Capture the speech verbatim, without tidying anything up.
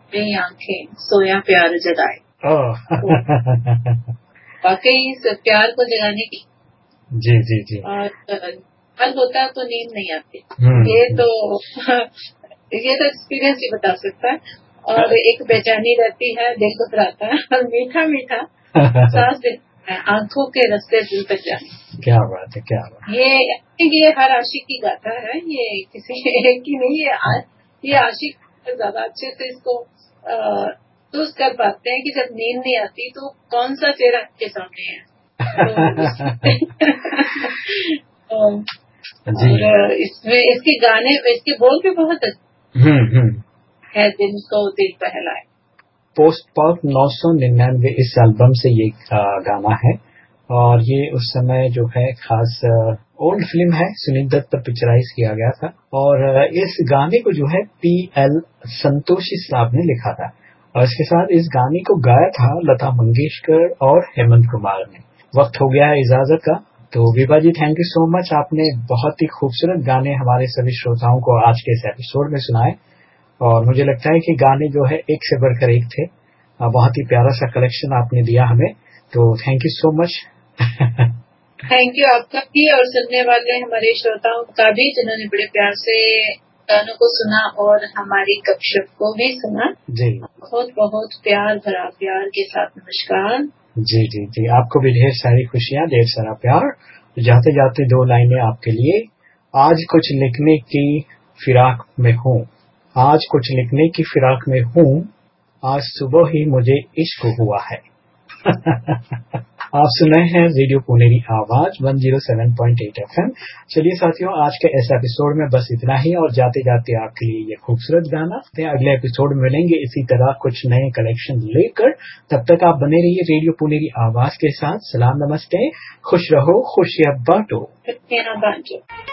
मेरी आंखें सोया प्यार जगाए। ओह वाकई इस प्यार को जगाने की जी जी जी और हल होता तो नींद नहीं आती। हम्म, ये तो ये तो एक्सपीरियंस ही बता सकता है। और एक बेचैनी रहती है, दिल घबराता है और मीठा मीठा सांस देता है आंखों के रास्ते दिल तक जाने। क्या बात है, क्या बात ये ये हर आशिक की गाथा है, ये किसी एक की नहीं। ये आ, ये आशिक ज्यादा अच्छे से इसको महसूस कर पाते हैं कि जब नींद नहीं आती तो कौन सा चेहरा आपके सामने है। तो जी। और इसमें इसके गाने, इसके बोल भी बहुत अच्छे हम्म हम्म है। दिन को दिल बहलाए। पोस्ट पॉप नौ सौ निन्यानवे इस एल्बम से ये आ, गाना है और ये उस समय जो है खास ओल्ड फिल्म है, सुनील दत्त पर पिक्चराइज किया गया था। और आ, इस गाने को जो है पी एल संतोषी साहब ने लिखा था और इसके साथ इस गाने को गाया था लता मंगेशकर और हेमंत कुमार ने। वक्त हो गया है इजाजत का, तो विभा जी थैंक यू सो मच, आपने बहुत ही खूबसूरत गाने हमारे सभी श्रोताओं को आज के इस एपिसोड में सुनाए और मुझे लगता है कि गाने जो है एक से बढ़कर एक थे। बहुत ही प्यारा सा कलेक्शन आपने दिया हमें, तो thank you so much. Thank you आपका भी और सुनने वाले हमारे श्रोताओं का भी जिन्होंने बड़े प्यार से गानों को सुना और हमारी गपशप को भी सुना। जी बहुत बहुत प्यार भरा प्यार के साथ नमस्कार। जी जी जी आपको भी ढेर सारी खुशियाँ, ढेर सारा प्यार। जाते जाते दो लाइनें आपके लिए। आज कुछ लिखने की फिराक में हूँ, आज कुछ लिखने की फिराक में हूँ, आज सुबह ही मुझे इश्क हुआ है। आप सुन रहे हैं रेडियो पुनेरी आवाज एक सौ सात पॉइंट आठ एफएम। चलिए साथियों, आज के इस एपिसोड में बस इतना ही और जाते जाते आपके लिए ये खूबसूरत गाना। अगले एपिसोड में मिलेंगे इसी तरह कुछ नए कलेक्शन लेकर। तब तक आप बने रहिए रेडियो पुनेरी आवाज के साथ। सलाम नमस्ते, खुश रहो खुशियां बांटो। खुशियां बांटो।